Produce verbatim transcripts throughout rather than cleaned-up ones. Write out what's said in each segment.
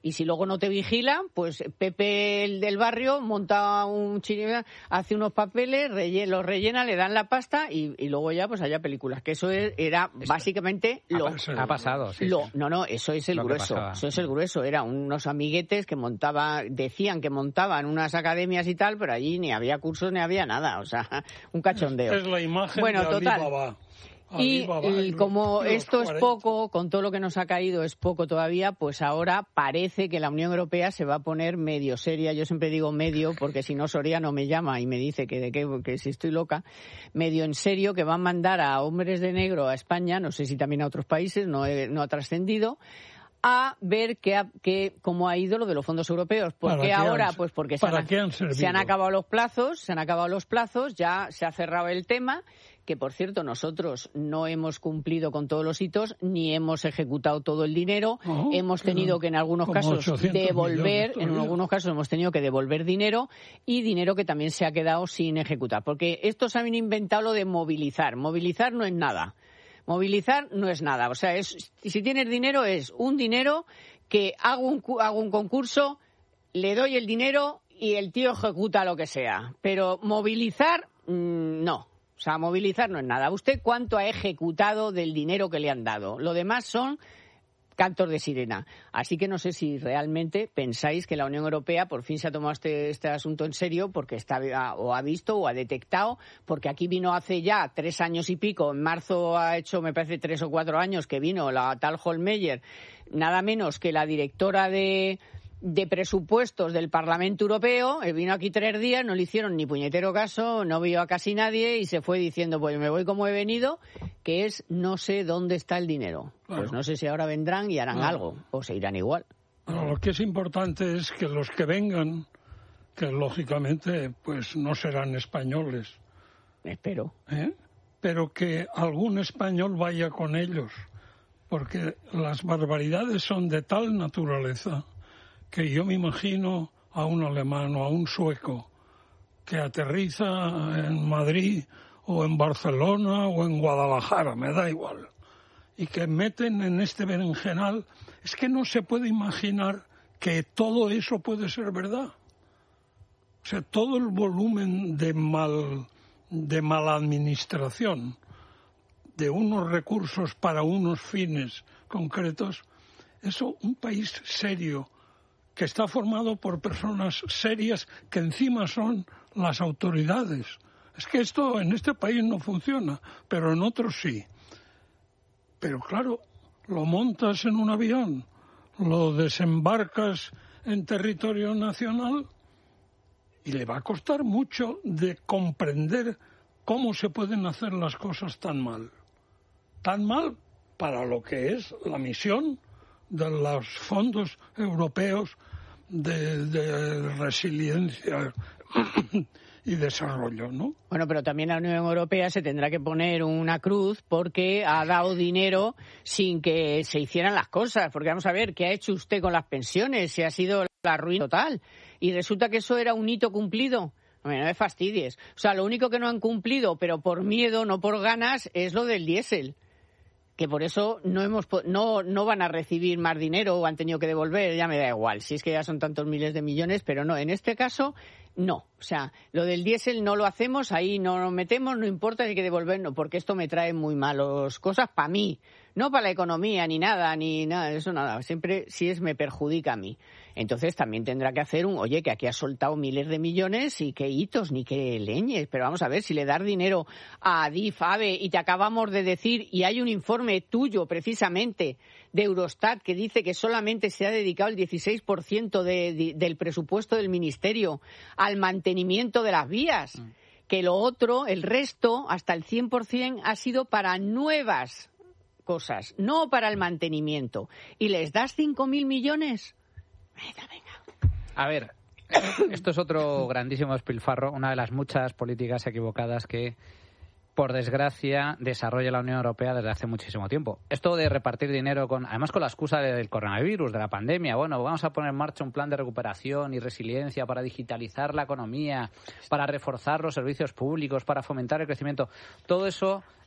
Y si luego no te vigilan, pues Pepe el del barrio monta un chiringuito, hace unos papeles, relle, los rellena, le dan la pasta y, y luego ya pues haya películas. Que eso es, era Esto básicamente ha lo... Pasado, ha pasado, sí, lo, sí. No, no, eso es el lo grueso. Eso es el grueso. Eran unos amiguetes que montaban, decían que montaban unas academias y tal, pero allí ni había cursos ni había nada. O sea, un cachondeo. Es la imagen bueno, de total. Alibaba. Y, y como esto es poco, con todo lo que nos ha caído es poco todavía, pues ahora parece que la Unión Europea se va a poner medio seria. Yo siempre digo medio, porque si no Soriano me llama y me dice que, de qué, que si estoy loca, medio en serio, que va a mandar a hombres de negro a España, no sé si también a otros países, no, he, no ha trascendido, a ver qué ha, qué, cómo ha ido lo de los fondos europeos. ¿Por qué ahora? Han, pues porque se han, han se han acabado los plazos, se han acabado los plazos, ya se ha cerrado el tema, que por cierto nosotros no hemos cumplido con todos los hitos, ni hemos ejecutado todo el dinero, oh, hemos tenido que en algunos casos devolver, en algunos casos hemos tenido que devolver dinero y dinero que también se ha quedado sin ejecutar. Porque estos han inventado lo de movilizar. Movilizar no es nada. Movilizar no es nada, o sea, es, si tienes dinero es un dinero que hago un, hago un concurso, le doy el dinero y el tío ejecuta lo que sea. Pero movilizar, mmm, no. O sea, movilizar no es nada. ¿Usted cuánto ha ejecutado del dinero que le han dado? Lo demás son cantos de sirena. Así que no sé si realmente pensáis que la Unión Europea por fin se ha tomado este, este asunto en serio porque está o ha visto o ha detectado, porque aquí vino hace ya tres años y pico, en marzo ha hecho, me parece, tres o cuatro años que vino la tal Hohlmeier, nada menos que la directora de... de presupuestos del Parlamento Europeo, vino aquí tres días, no le hicieron ni puñetero caso, no vio a casi nadie y se fue diciendo, pues me voy como he venido, que es no sé dónde está el dinero. Claro. Pues no sé si ahora vendrán y harán claro. algo, o se irán igual. Bueno, lo que es importante es que los que vengan, que lógicamente pues no serán españoles. Espero. ¿Eh? Pero que algún español vaya con ellos, porque las barbaridades son de tal naturaleza que yo me imagino a un alemán o a un sueco que aterriza en Madrid o en Barcelona o en Guadalajara, me da igual, y que meten en este berenjenal. Es que no se puede imaginar que todo eso puede ser verdad. O sea, todo el volumen de mal, de mala administración, de unos recursos para unos fines concretos, eso, un país serio, que está formado por personas serias que encima son las autoridades. Es que esto en este país no funciona, pero en otros sí. Pero claro, lo montas en un avión, lo desembarcas en territorio nacional y le va a costar mucho de comprender cómo se pueden hacer las cosas tan mal. Tan mal para lo que es la misión de los fondos europeos de, de resiliencia y desarrollo, ¿no? Bueno, pero también la Unión Europea se tendrá que poner una cruz porque ha dado dinero sin que se hicieran las cosas. Porque vamos a ver, ¿qué ha hecho usted con las pensiones? Si ha sido la ruina total. Y resulta que eso era un hito cumplido. Bueno, no me fastidies. O sea, lo único que no han cumplido, pero por miedo, no por ganas, es lo del diésel. Que por eso no hemos no no van a recibir más dinero o han tenido que devolver, ya me da igual, si es que ya son tantos miles de millones, pero no, en este caso no, o sea, lo del diésel no lo hacemos, ahí no nos metemos, no importa si hay que devolvernos, porque esto me trae muy malas cosas para mí, no para la economía, ni nada, ni nada, eso nada, siempre si es me perjudica a mí. Entonces también tendrá que hacer un, oye, que aquí has soltado miles de millones y qué hitos, ni qué leñes, pero vamos a ver, si le das dinero a Adif, AVE, y te acabamos de decir, y hay un informe tuyo precisamente de Eurostat que dice que solamente se ha dedicado el dieciséis por ciento de, de, del presupuesto del Ministerio al mantenimiento de las vías, mm. que lo otro, el resto, hasta el cien por ciento, ha sido para nuevas cosas, no para el mantenimiento. ¿Y les das cinco mil millones? Venga, venga. A ver, esto es otro grandísimo despilfarro, una de las muchas políticas equivocadas que, por desgracia, desarrolla la Unión Europea desde hace muchísimo tiempo. Esto de repartir dinero, con, además con la excusa del coronavirus, de la pandemia, bueno, vamos a poner en marcha un plan de recuperación y resiliencia para digitalizar la economía, para reforzar los servicios públicos, para fomentar el crecimiento. Todo eso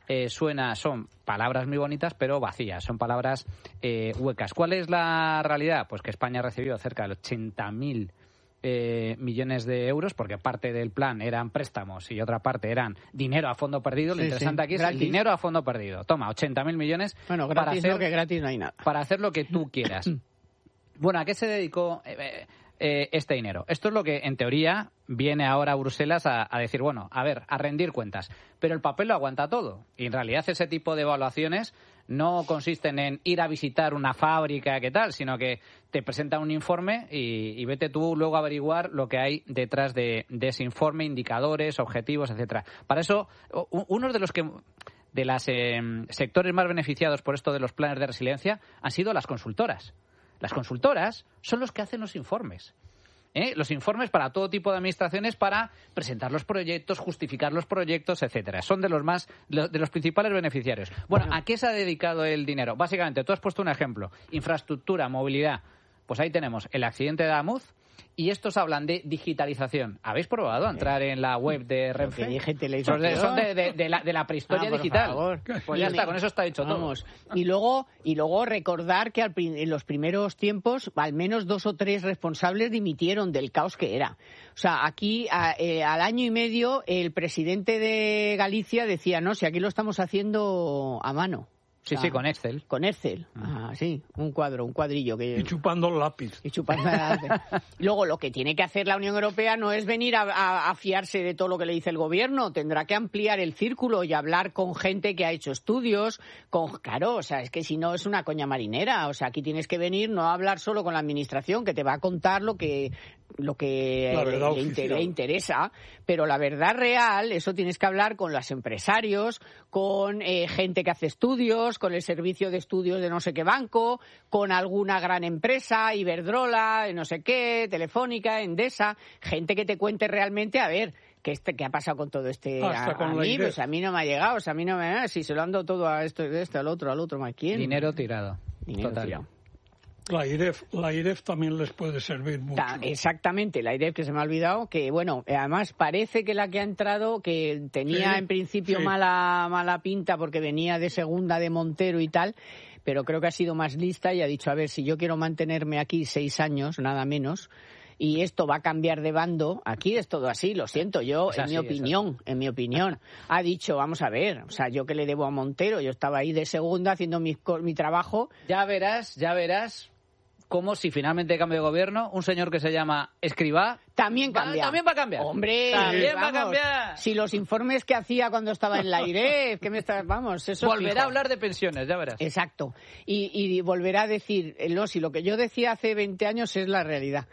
eh, suena, son palabras muy bonitas, pero vacías, son palabras eh, huecas. ¿Cuál es la realidad? Pues que España ha recibido cerca de ochenta mil Eh, millones de euros, porque parte del plan eran préstamos y otra parte eran dinero a fondo perdido. Lo sí, interesante sí, aquí gratis. es el dinero a fondo perdido. Toma, ochenta mil millones bueno, gratis para hacer, no, que gratis no hay nada. para hacer lo que tú quieras. Bueno, ¿a qué se dedicó eh, eh, este dinero? Esto es lo que, en teoría, viene ahora a Bruselas a, a decir, bueno, a ver, a rendir cuentas. Pero el papel lo aguanta todo. Y en realidad ese tipo de evaluaciones no consisten en ir a visitar una fábrica, ¿qué tal? Sino que te presenta un informe y, y vete tú luego a averiguar lo que hay detrás de, de ese informe, indicadores, objetivos, etcétera. Para eso, uno de los que de los eh, sectores más beneficiados por esto de los planes de resiliencia han sido las consultoras. Las consultoras son los que hacen los informes. ¿Eh? Los informes para todo tipo de administraciones para presentar los proyectos, justificar los proyectos, etcétera. Son de los más de los principales beneficiarios. Bueno, ¿a qué se ha dedicado el dinero? Básicamente, tú has puesto un ejemplo: infraestructura, movilidad. Pues ahí tenemos el accidente de Amuz. Y estos hablan de digitalización. ¿Habéis probado entrar en la web de Renfe? ¿Qué digitalización? Son de, son de, de, de, la, de la prehistoria ah, digital. Favor. Pues ya está, con eso está dicho Vamos. todo. Y luego, y luego recordar que al, en los primeros tiempos al menos dos o tres responsables dimitieron del caos que era. O sea, aquí a, eh, al año y medio el presidente de Galicia decía, no, si aquí lo estamos haciendo a mano. Sí, o sea, sí, con Excel. Con Excel, ah, sí, un cuadro, un cuadrillo. Que... Y chupando el lápiz. Y chupando el lápiz. Luego, lo que tiene que hacer la Unión Europea no es venir a, a, a fiarse de todo lo que le dice el gobierno. Tendrá que ampliar el círculo y hablar con gente que ha hecho estudios. Con, claro, o sea, es que si no es una coña marinera. O sea, aquí tienes que venir no a hablar solo con la administración, que te va a contar lo que lo que le, le, inter, le interesa, pero la verdad real, eso tienes que hablar con los empresarios, con eh, gente que hace estudios, con el servicio de estudios de no sé qué banco, con alguna gran empresa, Iberdrola, no sé qué, Telefónica, Endesa, gente que te cuente realmente, a ver, ¿qué, este, qué ha pasado con todo este? Hasta a, con a la mí, pues a mí no me ha llegado, o sea, a mí no me... Si se lo han dado todo a esto, a esto, al otro, al otro, ¿a quién? Dinero tirado. Dinero Total. tirado. La I R E F, la I R E F también les puede servir mucho. Exactamente, la I R E F, que se me ha olvidado, que bueno, además parece que la que ha entrado, que tenía sí, en principio sí. mala mala pinta porque venía de segunda de Montero y tal, pero creo que ha sido más lista y ha dicho, a ver, si yo quiero mantenerme aquí seis años, nada menos, y esto va a cambiar de bando, aquí es todo así, lo siento, yo, es en así, mi opinión, en mi opinión, ha dicho, vamos a ver, o sea, yo que le debo a Montero, yo estaba ahí de segunda haciendo mi, mi trabajo. Ya verás, ya verás como si finalmente cambia de gobierno, un señor que se llama Escrivá también cambia. Va, también va a cambiar. Hombre, también vamos, va a cambiar. Si los informes que hacía cuando estaba en la I R E F, que me está, vamos, eso volverá fijo. a hablar de pensiones, ya verás. Exacto. Y, y volverá a decir, no, si lo que yo decía hace veinte años es la realidad.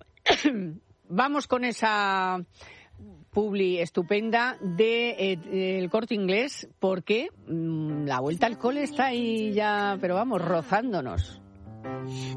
Vamos con esa publi estupenda de eh, el Corte Inglés, porque mmm, la vuelta al cole está ahí ya, pero vamos, rozándonos.